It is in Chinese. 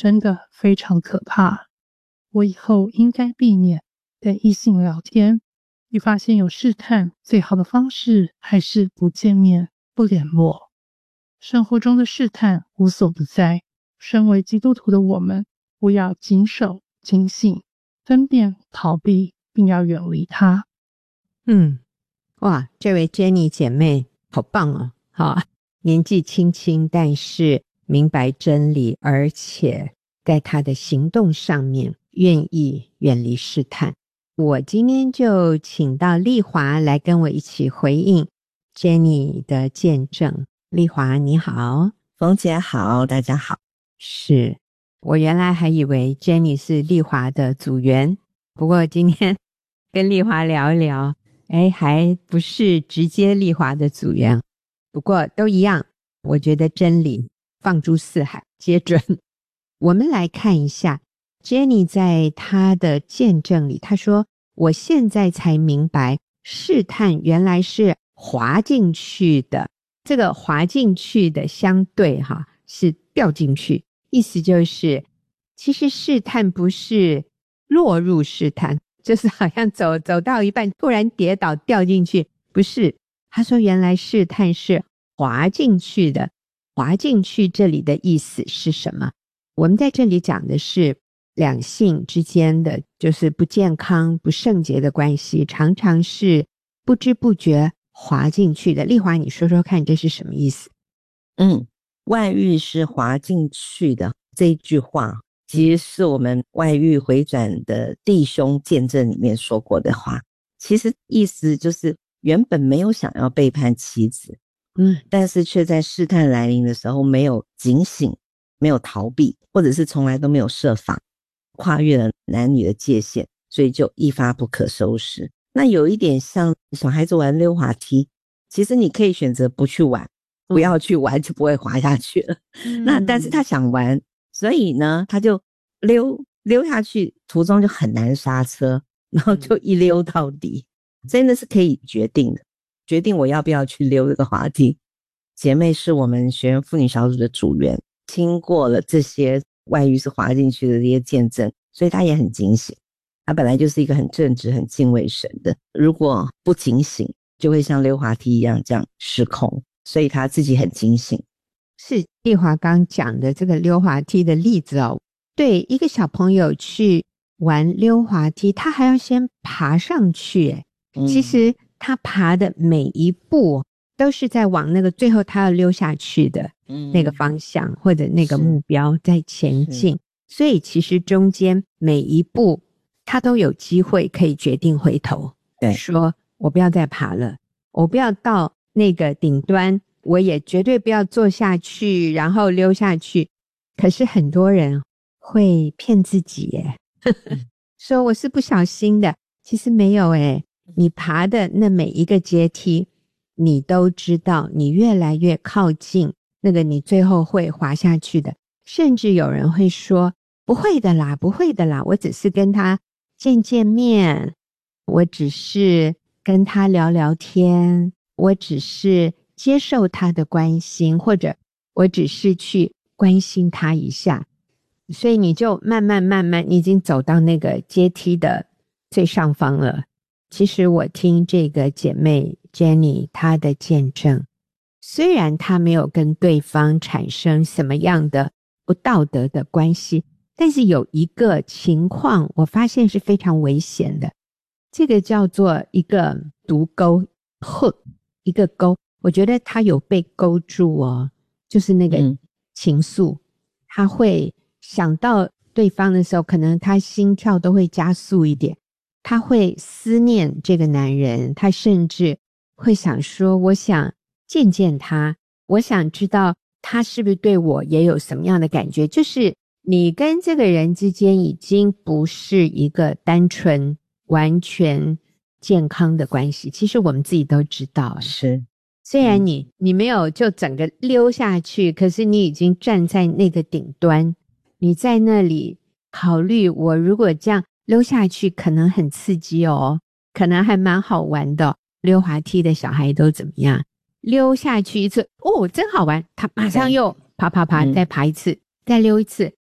真的非常可怕。我以后应该避免跟异性聊天，一发现有试探，最好的方式还是不见面、不联络。生活中的试探无所不在，身为基督徒的我们，不要谨守、警醒、分辨、逃避，并要远离它。 哇，这位 Jenny 姐妹好棒哦！好，年纪轻轻，但是明白真理，而且在她的行动上面愿意远离试探。我今天就请到丽华来跟我一起回应 Jenny 的见证。丽华你好。 冯姐好，大家好。 是，我原来还以为 Jenny 是丽华的组员，不过今天跟丽华聊一聊，还不是直接丽华的组员，不过都一样，我觉得真理放诸四海皆准。我们来看一下 Jenny 在她的见证里，她说我现在才明白试探原来是滑进去的，这个滑进去的相对是掉进去，意思就是其实试探不是落入试探，就是好像走到一半突然跌倒掉进去，不是。他说原来试探是滑进去的。滑进去这里的意思是什么？我们在这里讲的是两性之间的就是不健康不圣洁的关系，常常是不知不觉滑进去的。丽华你说说看这是什么意思？ 外遇是滑进去的这一句话其实是我们外遇回转的弟兄见证里面说过的话，其实意思就是原本没有想要背叛妻子，但是却在试探来临的时候没有警醒，没有逃避，或者是从来都没有设防，跨越了男女的界限，所以就一发不可收拾。那有一点像小孩子玩溜滑梯，其实你可以选择不去玩，不要去玩就不会滑下去了。那但是他想玩，所以呢他就溜下去，途中就很难刹车，然后就一溜到底。真的是可以决定的，决定我要不要去溜这个滑梯。姐妹是我们学员妇女小组的组员，听过了这些外遇是滑进去的这些见证，所以她也很警醒。她本来就是一个很正直很敬畏神的，如果不警醒就会像溜滑梯一样这样失控，所以她自己很警醒。 是丽华刚讲的这个溜滑梯的例子哦，对一个小朋友去玩溜滑梯，他还要先爬上去其实他爬的每一步都是在往那个最后他要溜下去的那个方向或者那个目标在前进，所以其实中间每一步他都有机会可以决定回头， 对， 说我不要再爬了，我不要到那个顶端，我也绝对不要坐下去然后溜下去。可是很多人会骗自己说我是不小心的，其实没有你爬的那每一个阶梯你都知道你越来越靠近那个你最后会滑下去的。甚至有人会说不会的啦，不会的啦，我只是跟他见面，我只是跟他聊聊天，我只是接受他的关心，或者我只是去关心他一下。所以你就慢慢你已经走到那个阶梯的最上方了。其实我听这个姐妹 Jenny 她的见证，虽然她没有跟对方产生什么样的不道德的关系，但是有一个情况我发现是非常危险的，这个叫做一个毒钩 hook， 一个钩，我觉得她有被勾住就是那个情愫，她会想到对方的时候，可能她心跳都会加速一点，他会思念这个男人，他甚至会想说我想见见他，我想知道他是不是对我也有什么样的感觉。就是你跟这个人之间已经不是一个单纯完全健康的关系，其实我们自己都知道是， 虽然你没有就整个溜下去，可是你已经站在那个顶端，你在那里考虑我如果这样溜下去可能很刺激可能还蛮好玩的溜滑梯的小孩都怎么样，溜下去一次真好玩，他马上又爬再爬一次再溜一次，